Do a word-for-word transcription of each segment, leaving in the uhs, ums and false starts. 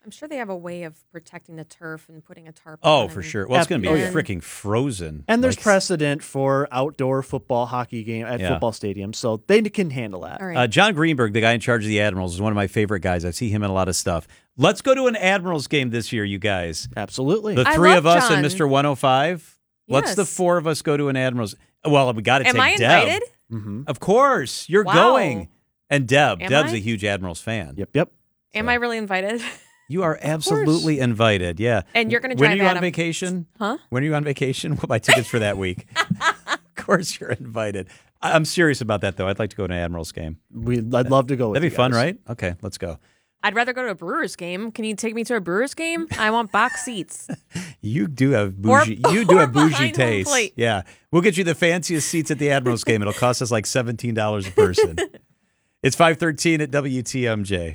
I'm sure they have a way of protecting the turf and putting a tarp Oh, on for and- sure. Well, it's going to be Oh, yeah. freaking frozen. And there's Like, precedent for outdoor football, hockey game at Yeah. football stadiums, so they can handle that. All right. Uh, John Greenberg, the guy in charge of the Admirals, is one of my favorite guys. I see him in a lot of stuff. Let's go to an Admirals game this year, you guys. Absolutely. The I three love of us John. and Mister one oh five. Let's the Yes. four of us go to an Admirals. Well, we got to take Am I Deb. invited? mm-hmm. Of course, you're Wow. going. And Deb. Am Deb's I? a huge Admirals fan. Yep, yep. Am I really invited? You are absolutely invited. Yeah. And you're going to When drive are you on Adam. vacation? Huh? When are you on vacation? We'll buy tickets for that week. Of course, you're invited. I- I'm serious about that, though. I'd like to go to an Admirals game. We, I'd love to go with That'd be you fun, guys. right? Okay, let's go. I'd rather go to a Brewers game. Can you take me to a Brewers game? I want box seats. You do have Or- bougie. you do or have bougie behind home taste. plate. Yeah, we'll get you the fanciest seats at the Admirals game. It'll cost us like seventeen dollars a person. It's five thirteen at W T M J.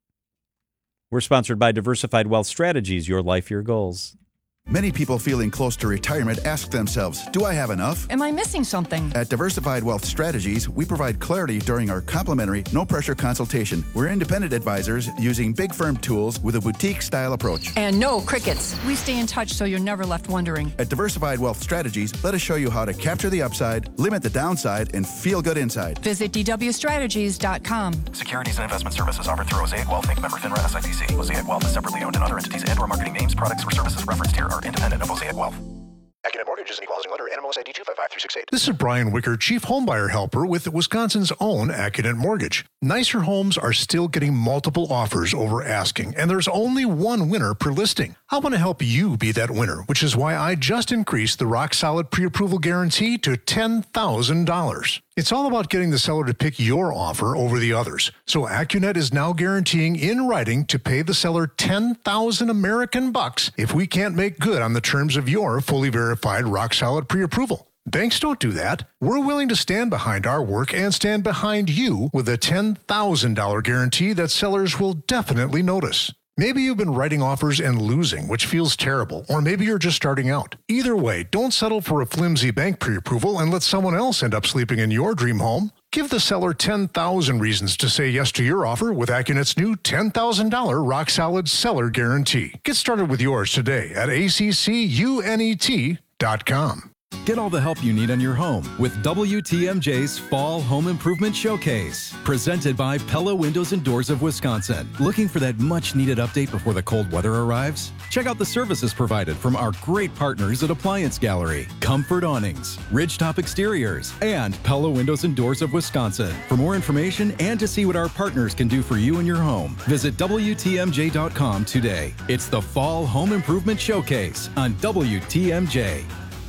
We're sponsored by Diversified Wealth Strategies. Your life, your goals. Many people feeling close to retirement ask themselves, do I have enough? Am I missing something? At Diversified Wealth Strategies, we provide clarity during our complimentary, no-pressure consultation. We're independent advisors using big firm tools with a boutique-style approach. And no crickets. We stay in touch so you're never left wondering. At Diversified Wealth Strategies, let us show you how to capture the upside, limit the downside, and feel good inside. Visit D W strategies dot com. Securities and investment services offered through Mosaic Wealth Incorporated. Member FINRA S I P C. Mosaic Wealth is separately owned, and other entities and/or marketing names, products, or services referenced here are independent of Mosaic Wealth. Acunet Mortgage is an equal housing lender. N M L S I D two five five three six eight. This is Brian Wicker, Chief Homebuyer Helper with Wisconsin's own Acunet Mortgage. Nicer homes are still getting multiple offers over asking, and there's only one winner per listing. I want to help you be that winner, which is why I just increased the rock-solid pre-approval guarantee to ten thousand dollars. It's all about getting the seller to pick your offer over the others. So Acunet is now guaranteeing in writing to pay the seller ten thousand American bucks if we can't make good on the terms of your fully verified rock-solid pre-approval. Banks don't do that. We're willing to stand behind our work and stand behind you with a ten thousand dollars guarantee that sellers will definitely notice. Maybe you've been writing offers and losing, which feels terrible, or maybe you're just starting out. Either way, don't settle for a flimsy bank pre-approval and let someone else end up sleeping in your dream home. Give the seller ten thousand reasons to say yes to your offer with Acunet's new ten thousand dollars rock-solid seller guarantee. Get started with yours today at A C C U N E T dot com. Get all the help you need on your home with W T M J's Fall Home Improvement Showcase, presented by Pella Windows and Doors of Wisconsin. Looking for that much-needed update before the cold weather arrives? Check out the services provided from our great partners at Appliance Gallery, Comfort Awnings, Ridgetop Exteriors, and Pella Windows and Doors of Wisconsin. For more information and to see what our partners can do for you and your home, visit W T M J dot com today. It's the Fall Home Improvement Showcase on W T M J.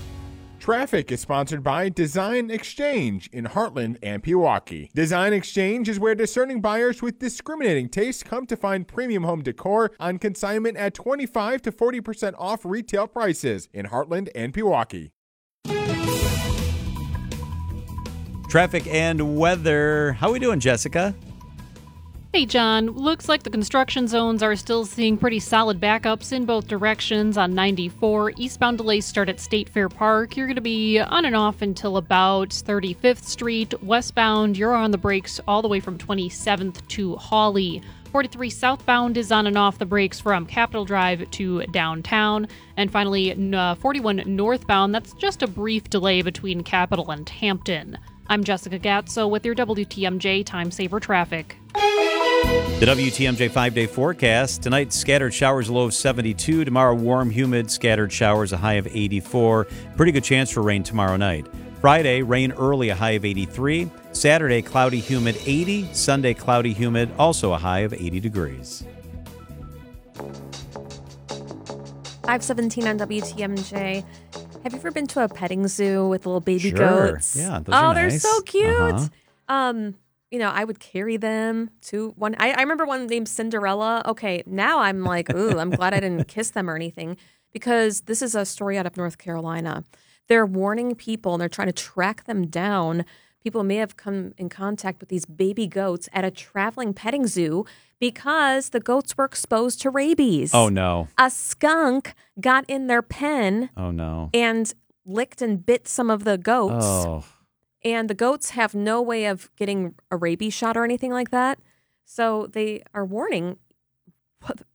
Traffic is sponsored by Design Exchange in Heartland and Pewaukee. Design Exchange is where discerning buyers with discriminating tastes come to find premium home decor on consignment at twenty-five to forty percent off retail prices in Heartland and Pewaukee. Traffic and weather. How we doing, Jessica? Hey, John. Looks like the construction zones are still seeing pretty solid backups in both directions on ninety-four. Eastbound delays start at State Fair Park. You're going to be on and off until about thirty-fifth Street. Westbound, you're on the brakes all the way from twenty-seventh to Hawley. forty-three southbound is on and off the brakes from Capitol Drive to downtown. And finally, uh, forty-one northbound, that's just a brief delay between Capitol and Hampton. I'm Jessica Gatso with your W T M J Time Saver Traffic. The W T M J five-day forecast. Tonight, scattered showers, a low of seventy-two. Tomorrow, warm, humid, scattered showers, a high of eighty-four. Pretty good chance for rain tomorrow night. Friday, rain early, a high of eighty-three. Saturday, cloudy, humid, eighty. Sunday, cloudy, humid, also a high of eighty degrees. five seventeen on W T M J. Have you ever been to a petting zoo with little baby Sure. goats? Yeah, those oh, are they're nice. so cute. Uh-huh. Um, you know, I would carry them to one. I, I remember one named Cinderella. Okay, now I'm like, ooh, I'm glad I didn't kiss them or anything, because this is a story out of North Carolina. They're warning people and they're trying to track them down. People may have come in contact with these baby goats at a traveling petting zoo because the goats were exposed to rabies. Oh, no. A skunk got in their pen Oh, no. and licked and bit some of the goats. Oh. And the goats have no way of getting a rabies shot or anything like that. So they are warning,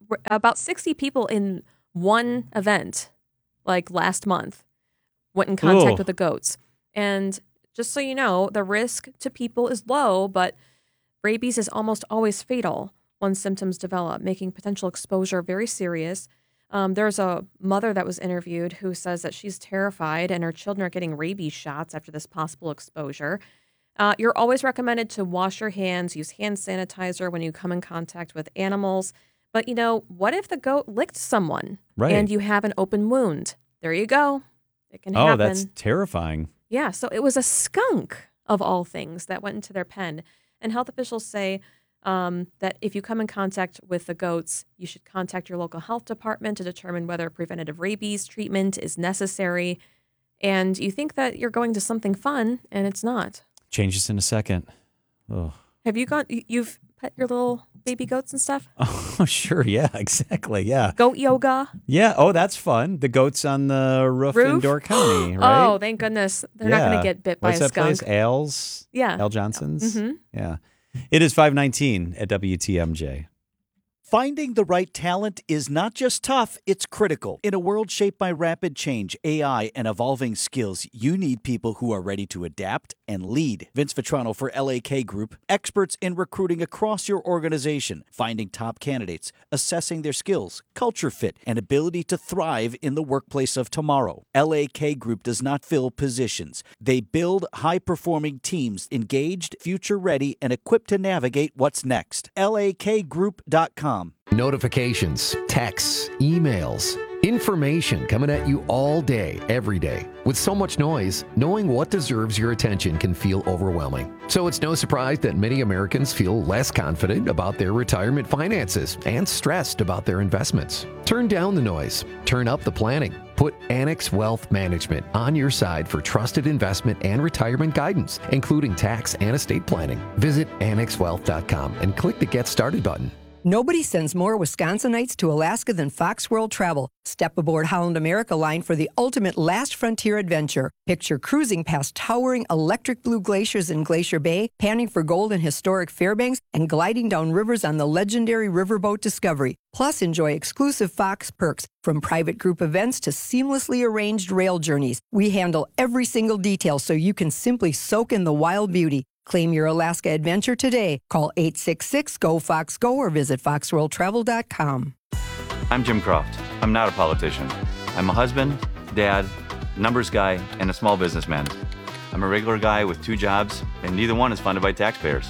about sixty people in one event, like last month, went in contact Ooh. with the goats. And just so you know, the risk to people is low, but rabies is almost always fatal when symptoms develop, making potential exposure very serious. Um, there's a mother that was interviewed who says that she's terrified and her children are getting rabies shots after this possible exposure. Uh, you're always recommended to wash your hands, use hand sanitizer when you come in contact with animals. But, you know, what if the goat licked someone Right. and you have an open wound? There you go. It can Oh, happen. that's terrifying. Yeah, so it was a skunk, of all things, that went into their pen. And health officials say um, that if you come in contact with the goats, you should contact your local health department to determine whether preventative rabies treatment is necessary. And you think that you're going to something fun, and it's not. Change this in a second. Oh. Have you gone, you- you've pet your little baby goats and stuff? Oh, sure. Yeah, exactly. Yeah. Goat yoga? Yeah. Oh, that's fun. The goats on the roof, in Roof? Door County, right? Oh, thank goodness. They're not going Yeah. to get bit by What's a that skunk. place? Al's? Yeah. Al Johnson's? Mhm. Yeah. It is five nineteen at W T M J. Finding the right talent is not just tough, it's critical. In a world shaped by rapid change, A I, and evolving skills, you need people who are ready to adapt and lead. Vince Vitrano for L A K Group, experts in recruiting across your organization, finding top candidates, assessing their skills, culture fit, and ability to thrive in the workplace of tomorrow. L A K Group does not fill positions. They build high-performing teams, engaged, future-ready, and equipped to navigate what's next. L A K group dot com. Notifications, texts, emails, information coming at you all day, every day. With so much noise, knowing what deserves your attention can feel overwhelming. So it's no surprise that many Americans feel less confident about their retirement finances and stressed about their investments. Turn down the noise. Turn up the planning. Put Annex Wealth Management on your side for trusted investment and retirement guidance, including tax and estate planning. Visit annex wealth dot com and click the Get Started button. Nobody sends more Wisconsinites to Alaska than Fox World Travel. Step aboard Holland America Line for the ultimate last frontier adventure. Picture cruising past towering electric blue glaciers in Glacier Bay, panning for gold in historic Fairbanks, and gliding down rivers on the legendary Riverboat Discovery. Plus, enjoy exclusive Fox perks, from private group events to seamlessly arranged rail journeys. We handle every single detail so you can simply soak in the wild beauty. Claim your Alaska adventure today. Call eight six six, G O, FOX, GO or visit fox world travel dot com. I'm Jim Croft. I'm not a politician. I'm a husband, dad, numbers guy, and a small businessman. I'm a regular guy with two jobs, and neither one is funded by taxpayers.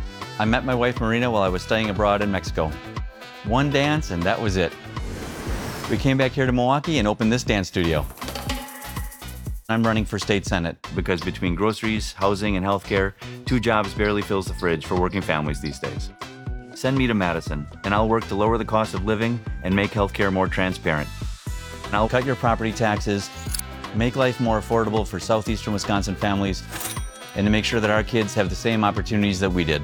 I met my wife Marina while I was studying abroad in Mexico. One dance, and that was it. We came back here to Milwaukee and opened this dance studio. I'm running for state senate because between groceries, housing, and healthcare, two jobs barely fills the fridge for working families these days. Send me to Madison, and I'll work to lower the cost of living and make healthcare more transparent. And I'll cut your property taxes, make life more affordable for southeastern Wisconsin families, and to make sure that our kids have the same opportunities that we did.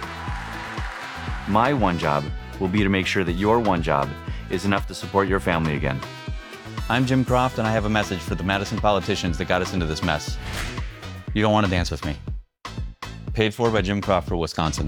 My one job will be to make sure that your one job is enough to support your family again. I'm Jim Croft, and I have a message for the Madison politicians that got us into this mess. You don't want to dance with me. Paid for by Jim Croft for Wisconsin.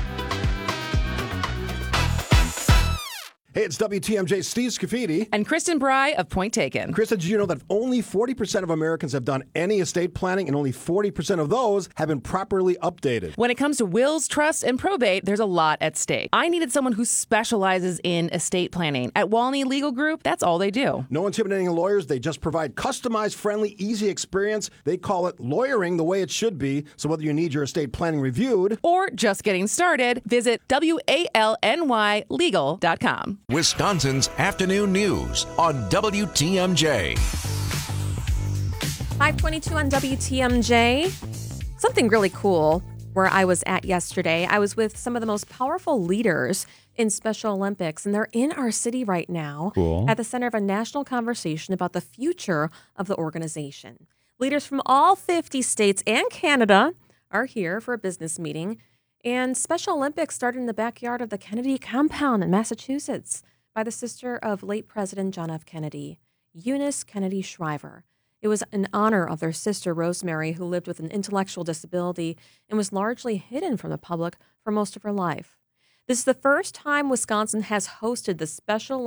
Hey, it's W T M J Steve Scafidi. And Kristen Bry of Point Taken. Kristen, did you know that only forty percent of Americans have done any estate planning, and only forty percent of those have been properly updated? When it comes to wills, trusts, and probate, there's a lot at stake. I needed someone who specializes in estate planning. At Walney Legal Group, that's all they do. No intimidating lawyers. They just provide customized, friendly, easy experience. They call it lawyering the way it should be. So whether you need your estate planning reviewed or just getting started, visit W A L N Y legal dot com. Wisconsin's afternoon news on W T M J. five twenty-two on W T M J. Something really cool where I was at yesterday. I was with some of the most powerful leaders in Special Olympics, and they're in our city right now Cool. at the center of a national conversation about the future of the organization. Leaders from all fifty states and Canada are here for a business meeting, and Special Olympics started in the backyard of the Kennedy compound in Massachusetts by the sister of late President John F. Kennedy, Eunice Kennedy Shriver. It was in honor of their sister, Rosemary, who lived with an intellectual disability and was largely hidden from the public for most of her life. This is the first time Wisconsin has hosted the Special